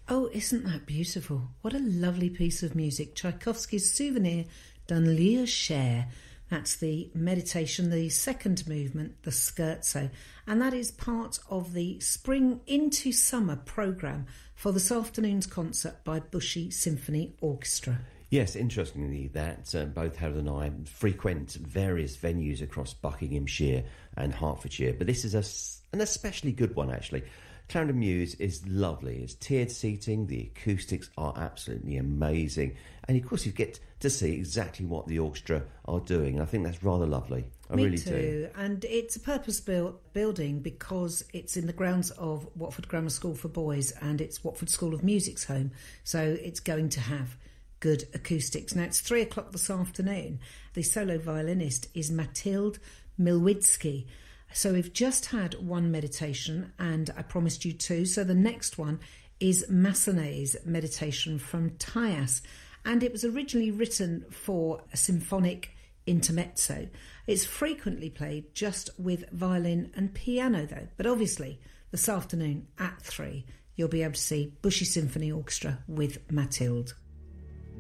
Oh, isn't that beautiful? What a lovely piece of music. Tchaikovsky's Souvenir d'un lieu cher. That's the meditation, the second movement, the scherzo. And that is part of the Spring into Summer programme for this afternoon's concert by Bushey Symphony Orchestra. Yes, interestingly, that both Harold and I frequent various venues across Buckinghamshire and Hertfordshire, but this is an especially good one, actually. Clarendon Mews is lovely. It's tiered seating, the acoustics are absolutely amazing, and of course you get to see exactly what the orchestra are doing, and I think that's rather lovely. I really do. And it's a purpose-built building because it's in the grounds of Watford Grammar School for Boys, and it's Watford School of Music's home, so it's going to have good acoustics. Now, it's 3:00 this afternoon. The solo violinist is Mathilde Milwidsky. So we've just had one meditation, and I promised you two. So the next one is Massenet's meditation from Tyas, and it was originally written for a symphonic intermezzo. It's frequently played just with violin and piano, though. But obviously, this afternoon at 3, you'll be able to see Bushey Symphony Orchestra with Mathilde.